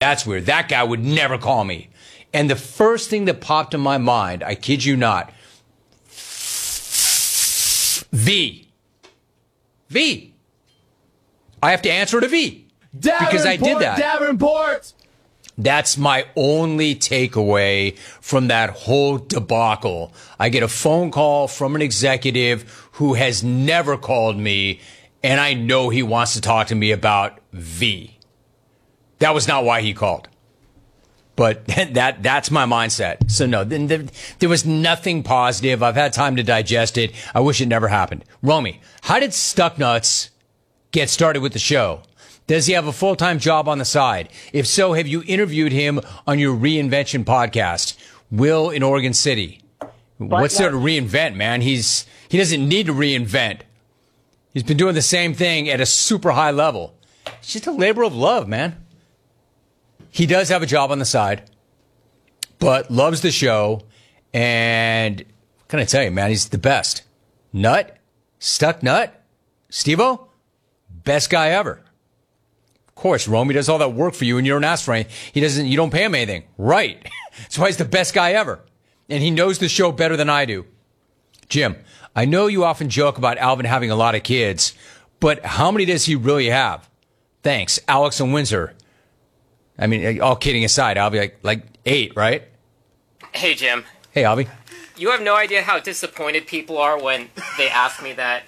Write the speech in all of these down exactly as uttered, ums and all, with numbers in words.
That's weird. That guy would never call me. And the first thing that popped in my mind, I kid you not, V. V. I have to answer to V. Because I did that. Davenport! That's my only takeaway from that whole debacle. I get a phone call from an executive who has never called me, and I know he wants to talk to me about V. That was not why he called. But that that's my mindset. So no, there, there was nothing positive. I've had time to digest it. I wish it never happened. Romy, how did Stucknuts get started with the show? Does he have a full-time job on the side? If so, have you interviewed him on your reinvention podcast? Will in Oregon City. But What's there to reinvent, man? He's he doesn't need to reinvent. He's been doing the same thing at a super high level. It's just a labor of love, man. He does have a job on the side, but loves the show. And what can I tell you, man? He's the best. Nut, Stuck Nut, Steve-O, best guy ever. Of course, Romy does all that work for you and you don't ask for anything. He doesn't, you don't pay him anything. Right. That's why he's the best guy ever. And he knows the show better than I do. Jim, I know you often joke about Alvin having a lot of kids, but how many does he really have? Thanks, Alex and Windsor. I mean, all kidding aside, I'll be like, like eight, right? Hey, Jim. Hey, Albie. You have no idea how disappointed people are when they ask me that.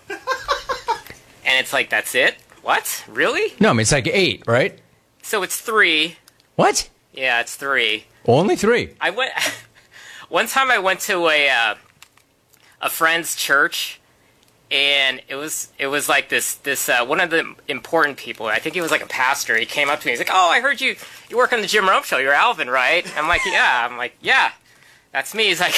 And it's like, that's it? What? Really? No, I mean, it's like eight, right? So it's three. What? Yeah, it's three. Only three? I went... One time I went to a uh, a friend's church, and it was it was like this this uh, one of the important people. I think he was like a pastor. He came up to me. He's like, "Oh, I heard you you work on the Jim Rome Show. You're Alvin, right?" I'm like, "Yeah." I'm like, "Yeah, that's me." He's like,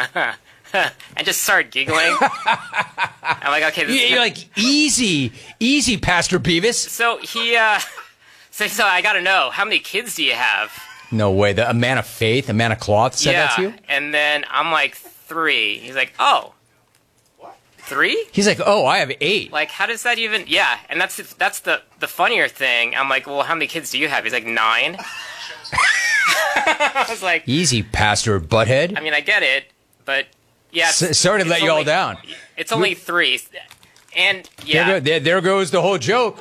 and just started giggling. I'm like, "Okay." This yeah, you're like, easy, easy, Pastor Beavis. So he uh, so so I got to know, how many kids do you have? No way. The, a man of faith, a man of cloth said yeah, that to you? And then I'm like, three. He's like, oh. What? Three? He's like, oh, I have eight. Like, how does that even... Yeah, and that's that's the, the funnier thing. I'm like, well, how many kids do you have? He's like, nine. I was like... Easy, Pastor Butthead. I mean, I get it, but... yeah. S- sorry to let you all down. It's only three. And, yeah. There, go, there, there goes the whole joke.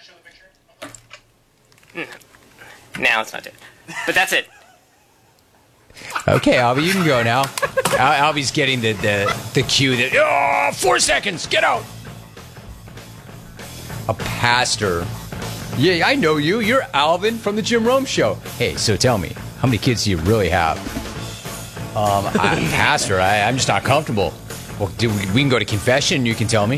No, let's not do it. But that's it. Okay, Albie, you can go now. Al- Albie's getting the, the, the cue that, oh, four seconds, get out. A pastor. Yeah, I know you. You're Alvin from the Jim Rome Show. Hey, so tell me, how many kids do you really have? Um, I'm pastor. I, I'm just not comfortable. Well, do we, we can go to confession and you can tell me.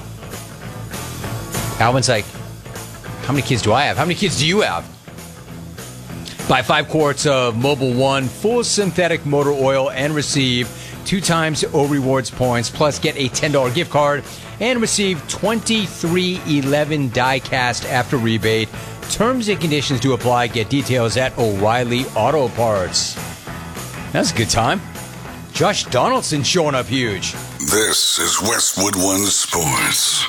Alvin's like, how many kids do I have? How many kids do you have? Buy five quarts of Mobil One full synthetic motor oil and receive two times O Rewards points, plus get a ten dollars gift card and receive twenty-three eleven die-cast after rebate. Terms and conditions do apply. Get details at O'Reilly Auto Parts. That's a good time. Josh Donaldson showing up huge. This is Westwood One Sports.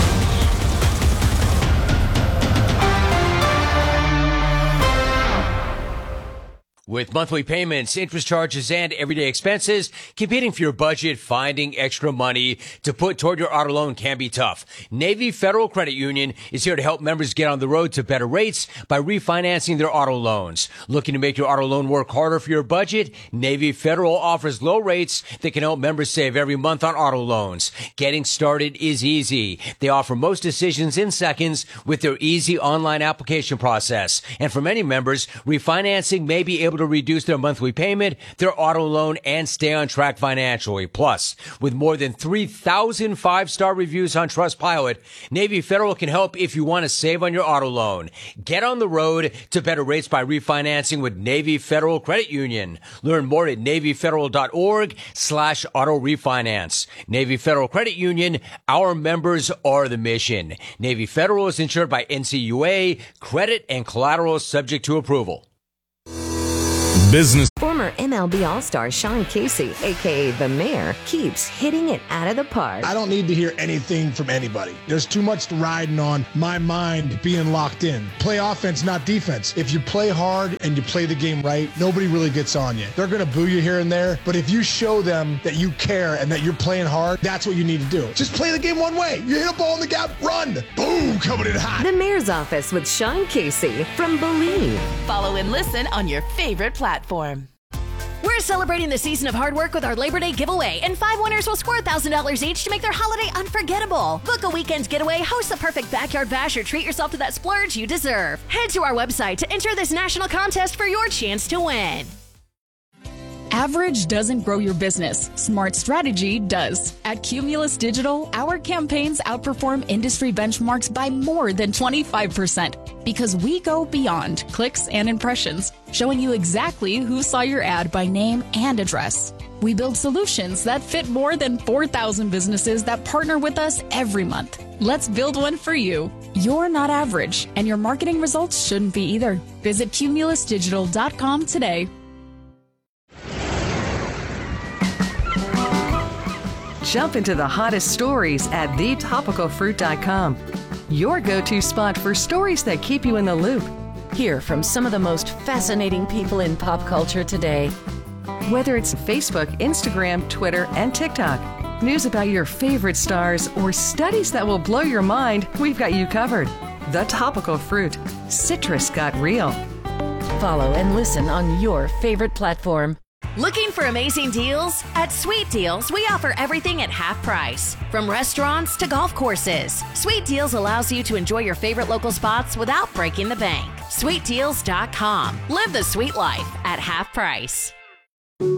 With monthly payments, interest charges, and everyday expenses, competing for your budget, finding extra money to put toward your auto loan can be tough. Navy Federal Credit Union is here to help members get on the road to better rates by refinancing their auto loans. Looking to make your auto loan work harder for your budget? Navy Federal offers low rates that can help members save every month on auto loans. Getting started is easy. They offer most decisions in seconds with their easy online application process. And for many members, refinancing may be able to reduce their monthly payment, their auto loan, and stay on track financially. Plus, with more than three thousand five-star reviews on Trustpilot, Navy Federal can help if you want to save on your auto loan. Get on the road to better rates by refinancing with Navy Federal Credit Union. Learn more at NavyFederal.org slash auto refinance. Navy Federal Credit Union, our members are the mission. Navy Federal is insured by N C U A, credit and collateral subject to approval. business. Former M L B All-Star Sean Casey, a k a. The Mayor, keeps hitting it out of the park. I don't need to hear anything from anybody. There's too much riding on my mind being locked in. Play offense, not defense. If you play hard and you play the game right, nobody really gets on you. They're going to boo you here and there, but if you show them that you care and that you're playing hard, that's what you need to do. Just play the game one way. You hit a ball in the gap, run. Boom, coming in hot. The Mayor's Office with Sean Casey from Believe. Follow and listen on your favorite platform. We're celebrating the season of hard work with our Labor Day giveaway, and five winners will score one thousand dollars each to make their holiday unforgettable. Book a weekend getaway, host the perfect backyard bash, or treat yourself to that splurge you deserve. Head to our website to enter this national contest for your chance to win. Average doesn't grow your business. Smart strategy does. At Cumulus Digital, our campaigns outperform industry benchmarks by more than twenty-five percent because we go beyond clicks and impressions, showing you exactly who saw your ad by name and address. We build solutions that fit more than four thousand businesses that partner with us every month. Let's build one for you. You're not average, and your marketing results shouldn't be either. Visit cumulus digital dot com today. Jump into the hottest stories at the topical fruit dot com. Your go-to spot for stories that keep you in the loop. Hear from some of the most fascinating people in pop culture today. Whether it's Facebook, Instagram, Twitter, and TikTok, news about your favorite stars, or studies that will blow your mind, we've got you covered. The Topical Fruit. Citrus got real. Follow and listen on your favorite platform. Looking for amazing deals? At Sweet Deals, we offer everything at half price. From restaurants to golf courses, Sweet Deals allows you to enjoy your favorite local spots without breaking the bank. sweet deals dot com. Live the sweet life at half price.